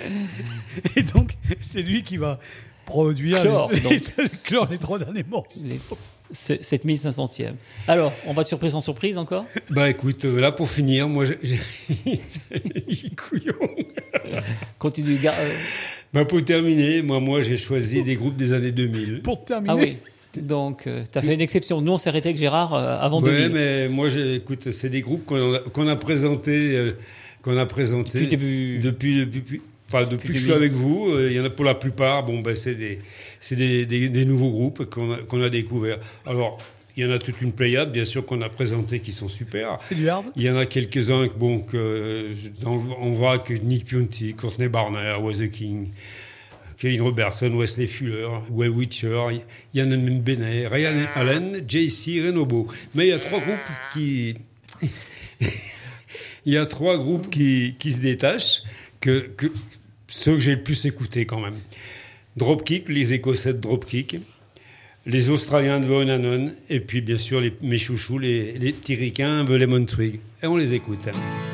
Et donc, c'est lui qui va produire clore les 3 derniers morceaux. 7500e. Alors, on va de surprise en surprise encore ? Bah écoute, là pour finir, moi j'ai couillon. Continue. Bah pour terminer, moi j'ai choisi des groupes des années 2000. Pour terminer. Ah oui. Donc, tu as fait une exception. Nous, on s'est arrêté avec Gérard avant 2000. Oui, mais moi, écoute, c'est des groupes qu'on a présentés depuis que je suis avec vous. Il y en a pour la plupart. Bon, ben c'est des nouveaux groupes qu'on a découverts. Alors, il y en a toute une pléiade, bien sûr, qu'on a présentés qui sont super. C'est du hard. Il y en a quelques-uns on voit que Nick Piunti, Courtney Barner, Was the King, Kevin Robertson, Wesley Fuller, Will Witcher, Yann Benet, Ryan Allen, JC Renobo. Mais il y a 3 groupes qui se détachent, que ceux que j'ai le plus écoutés quand même. Dropkick, les Écossais de Dropkick, les Australiens de Von Hannon, et puis bien sûr mes chouchous, les petits ricains, The Lemon Twig. Et on les écoute.